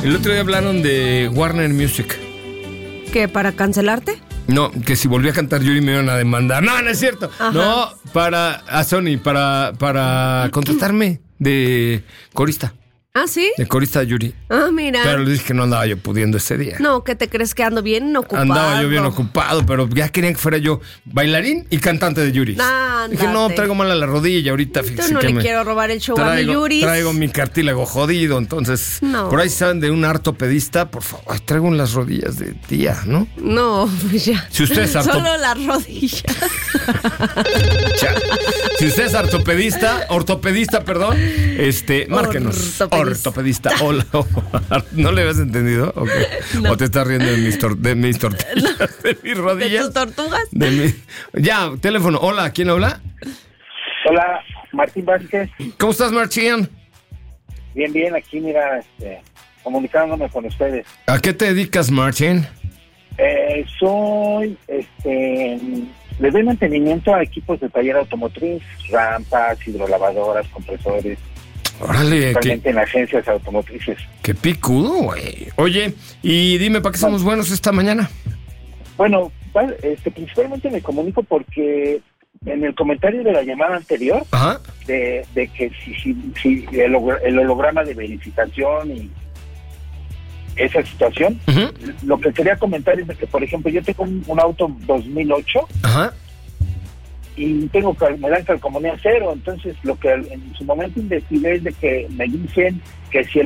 El otro día hablaron de Warner Music. ¿Qué, para cancelarte? No, que si volví a cantar Yuri me iban a demandar. No, no es cierto. Ajá. No, a Sony, para contratarme de corista. ¿Ah, sí? De corista Yuri. Ah, mira. Pero les dije que no andaba yo pudiendo ese día. No, ¿qué te crees que ando bien ocupado? Andaba yo bien ocupado, pero ya querían que fuera yo bailarín y cantante de Yuri. Dije, no, traigo mal a la rodilla ahorita. Fíjese Yo no que le quiero robar el show a mi Yuri. Traigo mi cartílago jodido, entonces... No. Por ahí saben de un ortopedista, por favor. Ay, traigo en las rodillas de tía, ¿no? No, pues ya. Si usted es Solo las rodillas. Si usted es ortopedista, perdón, márquenos. Ortopedista. Hola. ¿No le habías entendido? Okay. No. ¿O te estás riendo de mis tortillas? No. ¿De mis rodillas? ¿De tus tortugas? Ya, teléfono. Hola, ¿quién habla? Hola, Martín Vázquez. ¿Cómo estás, Martín? Bien, aquí mira, comunicándome con ustedes. ¿A qué te dedicas, Martín? Soy, le doy mantenimiento a equipos de taller automotriz, rampas, hidrolavadoras, compresores. Órale, principalmente en agencias automotrices. Qué picudo, güey. Oye, y dime, ¿para qué somos buenos esta mañana? Bueno, principalmente me comunico porque en el comentario de la llamada anterior, Ajá. de que si el holograma de verificación y esa situación, Uh-huh. Lo que quería comentar es de que, por ejemplo, yo tengo un auto 2008, Ajá. y me dan calcomanía cero. Entonces lo que en su momento investigué es de que me dicen que si el